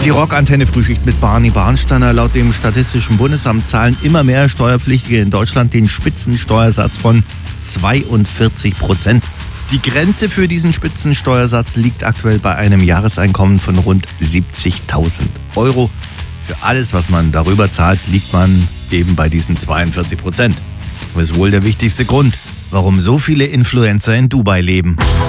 Die Rockantenne Frühschicht mit Barney Barnsteiner. Laut dem Statistischen Bundesamt zahlen immer mehr Steuerpflichtige in Deutschland den Spitzensteuersatz von 42%. Die Grenze für diesen Spitzensteuersatz liegt aktuell bei einem Jahreseinkommen von rund 70.000 Euro. Für alles, was man darüber zahlt, liegt man eben bei diesen 42%. Das ist wohl der wichtigste Grund, warum so viele Influencer in Dubai leben.